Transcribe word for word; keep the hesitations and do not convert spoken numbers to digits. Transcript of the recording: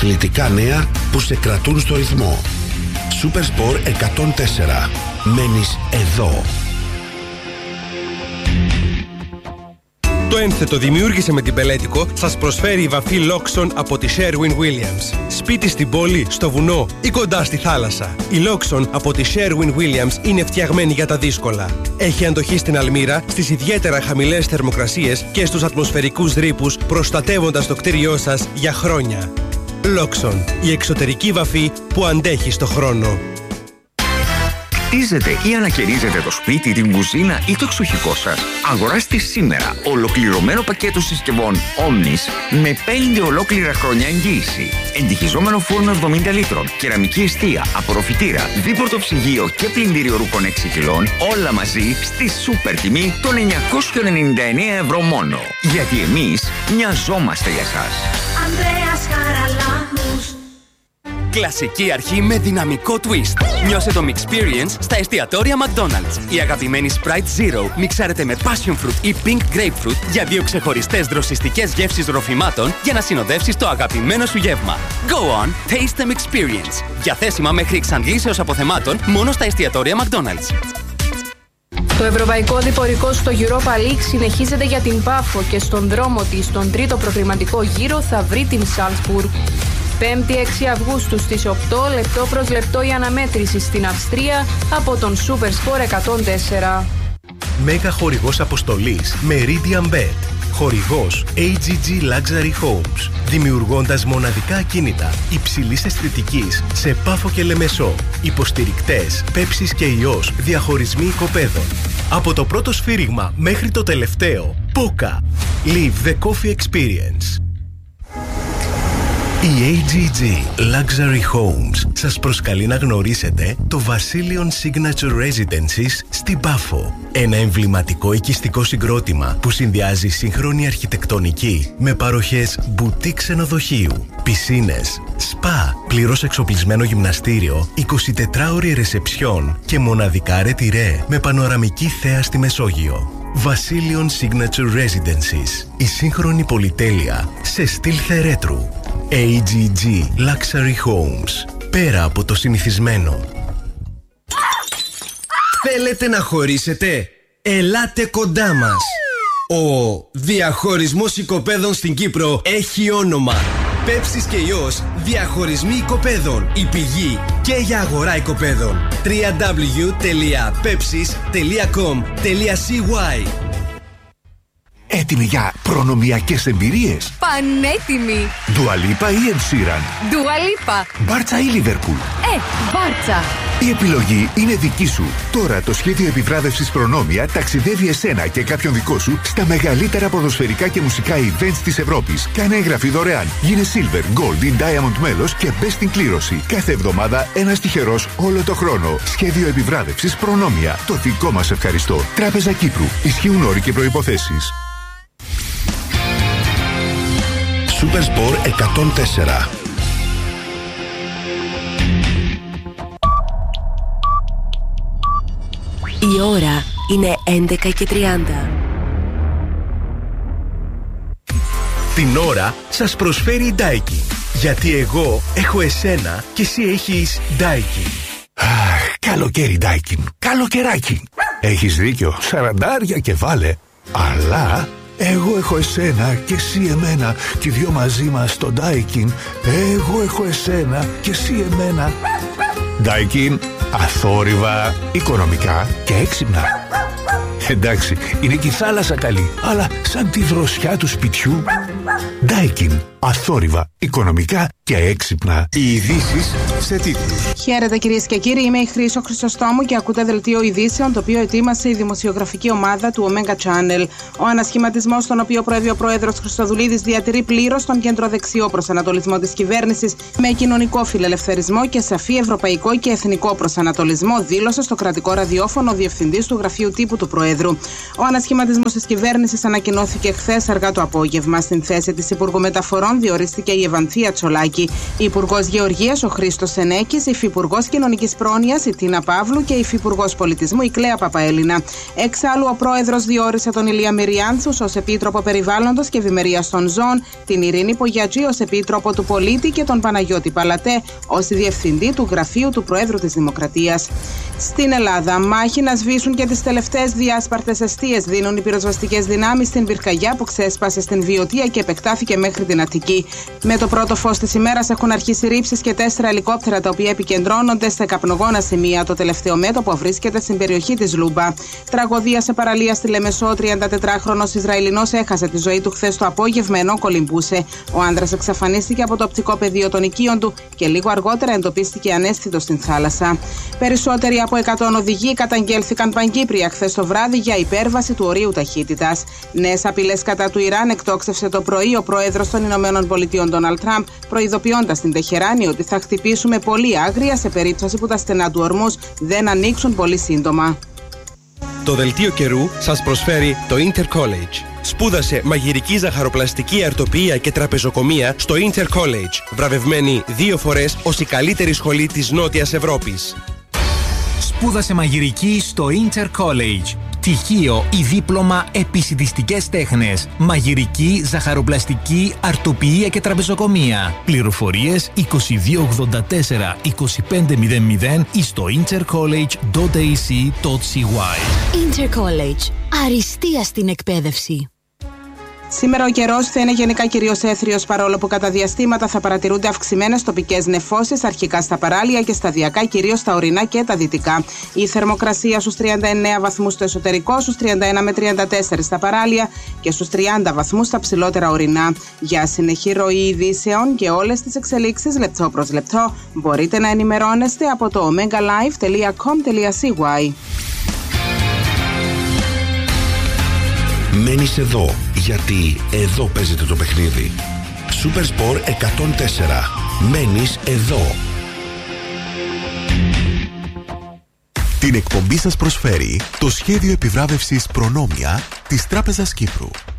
Αθλητικά νέα που σε κρατούν στο ρυθμό. Supersport εκατόν τέσσερα. Μένεις εδώ. Το ένθετο δημιούργησε με την Πελέτικο σας προσφέρει η βαφή Loxon από τη Sherwin-Williams. Σπίτι στην πόλη, στο βουνό ή κοντά στη θάλασσα. Η Loxon από τη Sherwin-Williams είναι φτιαγμένη για τα δύσκολα. Έχει αντοχή στην αλμύρα, στις ιδιαίτερα χαμηλές θερμοκρασίες και στους ατμοσφαιρικούς ρήπους, προστατεύοντας το κτίριό σας για χρόνια. Loxon, η εξωτερική βαφή που αντέχει στο χρόνο. Χτίζετε ή ανακερίζετε το σπίτι, την κουζίνα ή το εξοχικό σας? Αγοράστε σήμερα ολοκληρωμένο πακέτο συσκευών Omnis με πέντε ολόκληρα χρόνια εγγύηση. Εντυχιζόμενο φούρνο εβδομήντα λίτρων, κεραμική εστία, απορροφητήρα, δίπορτο ψυγείο και πλυντήριο ρούχων έξι κιλών, όλα μαζί στη σούπερ τιμή των εννιακόσια ενενήντα εννέα ευρώ μόνο. Γιατί εμείς μοιαζόμαστε για σας. Ανδρέας Χαραλάμπους. Κλασική αρχή με δυναμικό twist. Νιώσε το Mixperience στα εστιατόρια McDonald's. Η αγαπημένη Sprite Zero μιξάρεται με Passion Fruit ή Pink Grapefruit για δύο ξεχωριστές δροσιστικές γεύσεις ροφημάτων για να συνοδεύσεις το αγαπημένο σου γεύμα. Go on, taste the Mixperience. Διαθέσιμα μέχρι εξαντλήσεως αποθεμάτων μόνο στα εστιατόρια McDonald's. Το ευρωπαϊκό διπορικό στο Europa League συνεχίζεται για την Πάφο και στον δρόμο της στον τρίτο προκριματικό γύρο θα βρει την Salzburg. πέμπτη έξι Αυγούστου στις οκτώ, λεπτό προς λεπτό η αναμέτρηση στην Αυστρία από τον Supersport εκατόν τέσσερα. Μέγα χορηγός αποστολής Meridian Bet. Χορηγός έι τζι τζι Luxury Homes. Δημιουργώντας μοναδικά ακίνητα υψηλής αισθητικής σε Πάφο και Λεμεσό. Υποστηρικτές Πέψης και Ιός. Διαχωρισμοί οικοπαίδων. Από το πρώτο σφύριγμα μέχρι το τελευταίο. Πόκα. Live the coffee experience. Η έι τζι τζι Luxury Homes σας προσκαλεί να γνωρίσετε το Vasilion Signature Residences στην Πάφο. Ένα εμβληματικό οικιστικό συγκρότημα που συνδυάζει σύγχρονη αρχιτεκτονική με παροχές μπουτίκ ξενοδοχείου, πισίνες, σπα, πλήρως εξοπλισμένο γυμναστήριο, εικοσιτετράωρη ρεσεψιόν και μοναδικά ρετυρέ με πανοραμική θέα στη Μεσόγειο. Vasilion Signature Residences. Η σύγχρονη πολυτέλεια σε στυλ θερέτρου. έι τζι τζι Luxury Homes. Πέρα από το συνηθισμένο. Θέλετε να χωρίσετε? Ελάτε κοντά μας. Ο διαχωρισμός οικοπαίδων στην Κύπρο έχει όνομα. Πέψης και Ιός, διαχωρισμοί οικοπαίδων. Η πηγή και για αγορά οικοπαίδων. double-u double-u double-u τελεία pepsis τελεία com τελεία c y. Έτοιμοι για προνομιακές εμπειρίες? Πανέτοιμοι! Dua Lipa ή Ed Sheeran? Dua Lipa. Μπάρτσα ή Liverpool? Ε, Μπάρτσα. Η επιλογή είναι δική σου. Τώρα το σχέδιο επιβράβευσης Προνόμια ταξιδεύει εσένα και κάποιον δικό σου στα μεγαλύτερα ποδοσφαιρικά και μουσικά events της Ευρώπης. Κάνε εγγραφή δωρεάν. Γίνε Silver, Gold ή Diamond μέλος και μπες στην κλήρωση. Κάθε εβδομάδα ένας τυχερός όλο το χρόνο. Σχέδιο επιβράβευσης Προνόμια. Το δικό μας ευχαριστώ. Τράπεζα Κύπρου. Ισχύουν όροι και προϋποθέσεις. Supersport εκατόν τέσσερα. Η ώρα είναι έντεκα και τριάντα. Την ώρα σας προσφέρει η Daikin. Γιατί εγώ έχω εσένα και εσύ έχεις Daikin. Αχ, καλοκαίρι Daikin. Καλοκαιράκι. Έχεις δίκιο, σαραντάρια και βάλε. Αλλά εγώ έχω εσένα και εσύ εμένα. Και οι δυο μαζί μας στο Daikin. Εγώ έχω εσένα και εσύ εμένα. Daikin, αθόρυβα, οικονομικά και έξυπνα. Εντάξει, είναι και η θάλασσα καλή, αλλά σαν τη δροσιά του σπιτιού. Daikin, αθόρυβα, οικονομικά και έξυπνα. Οι ειδήσεις σε τίτλους. Χαίρετε κυρίες και κύριοι, είμαι η Χρύσο Χρυσοστόμου και ακούτε δελτίο ειδήσεων το οποίο ετοίμασε η δημοσιογραφική ομάδα του Omega Channel. Ο ανασχηματισμός στον οποίο προέβη ο πρόεδρος Χριστοδουλίδης διατηρεί πλήρως τον κεντροδεξιό προσανατολισμό της κυβέρνησης με κοινωνικό φιλελευθερισμό και σαφή ευρωπαϊκό και εθνικό προσανατολισμό, δήλωσε στο κρατικό ραδιόφωνο ο διευθυντής του γραφείου τύπου του Προέδρου. Ο ανασχηματισμός της κυβέρνησης ανακοινώθηκε χθες αργά το απόγευμα. Στην θέση θέση της Υπουργού Μεταφορών διορίστηκε η Ευανθία Τσολάκη. Υπουργός Γεωργίας ο Χρήστος Σενέκης, Υφυπουργός Κοινωνικής Πρόνοιας η Τίνα Παύλου και Υφυπουργός Πολιτισμού η Κλέα Παπαέλληνα. Εξάλλου, ο Πρόεδρος διόρισε τον Ηλία Μυριάνθους ως Επίτροπο Περιβάλλοντος και Ευημερίας των Ζώων, την Ειρήνη Πογιατζή ως Επίτροπο του Πολίτη και τον Παναγιώτη Παλατέ ως Διευθυντή του Γραφείου του Προέδρου της Δημοκρατίας. Στην Ελλάδα, μάχη να σβήσουν και τις τελευταίες διάσπαρτες εστίες δίνουν οι πυροσβεστικές δυνάμεις στην πυρκαγιά που ξέσπασε στην Βιωτία και επεκτάθηκε μέχρι την Αττική. Με το πρώτο φως της ημέρας έχουν αρχίσει ρήψεις και τέσσερα ελικόπτερα τα οποία επικεντρώνονται σε καπνογόνα σημεία. Το τελευταίο μέτωπο βρίσκεται στην περιοχή της Λούμπα. Τραγωδία σε παραλία στη Λεμεσό. Ο τριαντατετράχρονος Ισραηλινός έχασε τη ζωή του χθες το απόγευμα ενώ κολυμπούσε. Ο άνδρας εξαφανίστηκε από το οπτικό πεδίο των οικείων του και λίγο αργότερα εντοπίστηκε αναίσθητος στην θάλασσα. Περισσότεροι από εκατό οδηγοί καταγγέλθηκαν παγκύπρια χθες το βράδυ για υπέρβαση του ορίου ταχύτητας. Νέες απειλές κατά του Ιράν εκτόξευσε το πρωί ο πρόεδρος των Ηνωμένων Πολιτειών Ντόναλντ Τραμπ, προειδοποιώντας την Τεχεράνη ότι θα χτυπήσουμε πολύ άγρια σε περίπτωση που τα στενά του ορμούς δεν ανοίξουν πολύ σύντομα. Το δελτίο καιρού σας προσφέρει το Intercollege. Σπούδασε μαγειρική ζαχαροπλαστική αρτοποιία και τραπεζοκομεία στο Intercollege, βραβευμένη δύο φορές ως η καλύτερη σχολή της Νότιας Ευρώπης. Σπούδασε μαγειρική στο Intercollege. Πτυχίο ή δίπλωμα επισιτιστικές τέχνες. Μαγειρική, ζαχαροπλαστική, αρτοποιία και τραπεζοκομεία. Πληροφορίες είκοσι δύο ογδόντα τέσσερα είκοσι πέντε μηδέν μηδέν ή στο intercollege τελεία a c τελεία c y. Intercollege. Αριστεία στην εκπαίδευση. Σήμερα ο καιρός θα είναι γενικά κυρίως έθριος, παρόλο που κατά διαστήματα θα παρατηρούνται αυξημένες τοπικές νεφώσεις, αρχικά στα παράλια και σταδιακά κυρίως στα ορεινά και τα δυτικά. Η θερμοκρασία στους τριάντα εννέα βαθμούς στο εσωτερικό, στους τριάντα ένα με τριάντα τέσσερα στα παράλια και στους τριάντα βαθμούς στα ψηλότερα ορεινά. Για συνεχή ροή ειδήσεων και όλες τις εξελίξεις λεπτό προς λεπτό μπορείτε να ενημερώνεστε από το omega live τελεία com τελεία c y. Μένεις εδώ, γιατί εδώ παίζεται το παιχνίδι. Supersport εκατόν τέσσερα. Μένεις εδώ. Την εκπομπή σας προσφέρει το σχέδιο επιβράβευσης Προνόμια της Τράπεζας Κύπρου.